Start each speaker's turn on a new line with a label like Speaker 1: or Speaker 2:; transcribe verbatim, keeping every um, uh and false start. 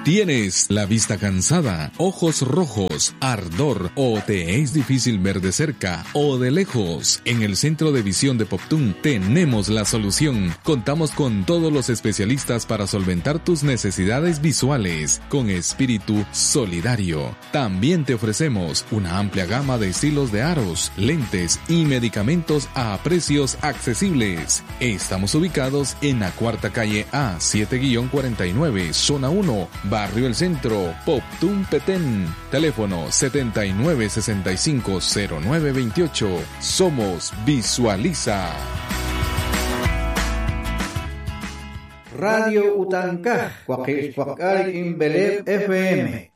Speaker 1: ¿Tienes la vista cansada, ojos rojos, ardor o te es difícil ver de cerca o de lejos? En el Centro de Visión de Poptún tenemos la solución. Contamos con todos los especialistas para solventar tus necesidades visuales con espíritu solidario. También te ofrecemos una amplia gama de estilos de aros, lentes y medicamentos a precios accesibles. Estamos ubicados en la cuarta calle A siete cuarenta y nueve, zona uno, Barrio El Centro, Poptún, Petén. Teléfono setenta y nueve sesenta y cinco cero nueve veintiocho. Somos Visualiza.
Speaker 2: Radio Utancaj, Huaquilhuacal Imbeleb F M.